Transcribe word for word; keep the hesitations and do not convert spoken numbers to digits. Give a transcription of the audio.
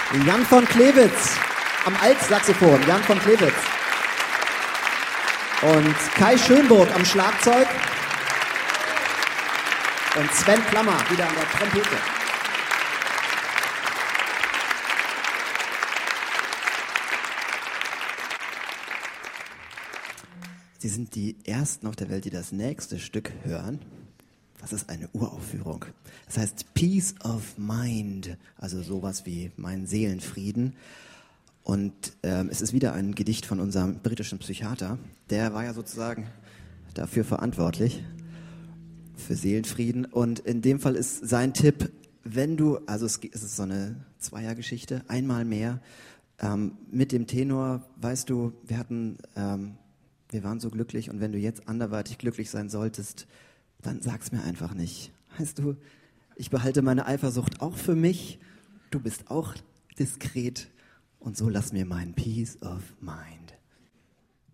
Jan von Klewitz am Altsaxophon, Jan von Klewitz. Und Kai Schönburg am Schlagzeug. Und Sven Klammer wieder an der Trompete. Sie sind die Ersten auf der Welt, die das nächste Stück hören. Das ist eine Uraufführung. Das heißt Peace of Mind, also sowas wie mein Seelenfrieden. Und ähm, es ist wieder ein Gedicht von unserem britischen Psychiater. Der war ja sozusagen dafür verantwortlich, für Seelenfrieden. Und in dem Fall ist sein Tipp, wenn du, also es, es ist so eine Zweiergeschichte, einmal mehr, ähm, mit dem Tenor, weißt du, wir hatten, ähm, wir waren so glücklich und wenn du jetzt anderweitig glücklich sein solltest, dann sag's mir einfach nicht. Weißt du, ich behalte meine Eifersucht auch für mich, du bist auch diskret und so lass mir meinen Peace of Mind.